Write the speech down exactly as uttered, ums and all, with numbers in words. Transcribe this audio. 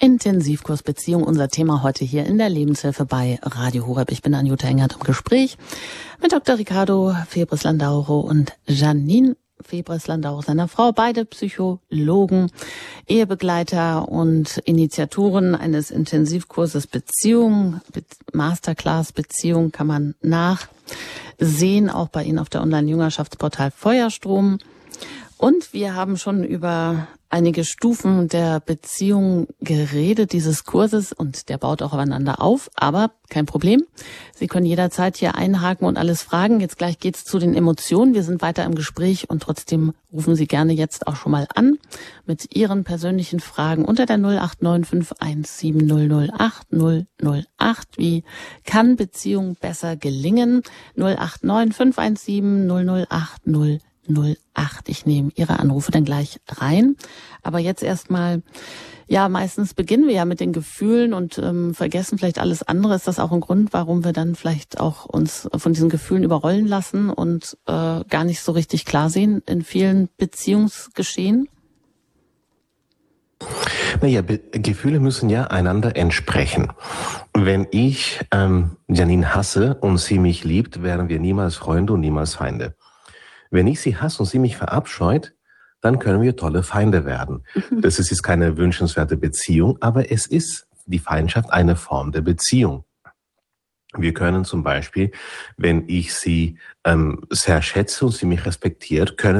Intensivkurs Beziehung, unser Thema heute hier in der Lebenshilfe bei Radio Horeb. Ich bin Anjuta Engert im Gespräch mit Doktor Ricardo Febres-Landauro und Janine Febres-Landauro, seiner Frau, beide Psychologen, Ehebegleiter und Initiatoren eines Intensivkurses Beziehung, Masterclass Beziehung kann man nachsehen, auch bei Ihnen auf der Online-Jüngerschaftsportal Feuerstrom. Und wir haben schon über einige Stufen der Beziehung geredet, dieses Kurses, und der baut auch aufeinander auf, aber kein Problem. Sie können jederzeit hier einhaken und alles fragen. Jetzt gleich geht's zu den Emotionen. Wir sind weiter im Gespräch und trotzdem rufen Sie gerne jetzt auch schon mal an mit Ihren persönlichen Fragen unter der null acht neun fünf eins sieben null null acht null null acht. Wie kann Beziehung besser gelingen? null acht neun fünf eins sieben null null acht null null acht. Ich nehme Ihre Anrufe dann gleich rein. Aber jetzt erstmal, ja, meistens beginnen wir ja mit den Gefühlen und ähm, vergessen vielleicht alles andere. Ist das auch ein Grund, warum wir dann vielleicht auch uns von diesen Gefühlen überrollen lassen und äh, gar nicht so richtig klar sehen in vielen Beziehungsgeschehen? Naja, Be- Gefühle müssen ja einander entsprechen. Wenn ich ähm, Janine hasse und sie mich liebt, wären wir niemals Freunde und niemals Feinde. Wenn ich sie hasse und sie mich verabscheut, dann können wir tolle Feinde werden. Das ist jetzt keine wünschenswerte Beziehung, aber es ist die Feindschaft eine Form der Beziehung. Wir können zum Beispiel, wenn ich sie ähm, sehr schätze und sie mich respektiert, können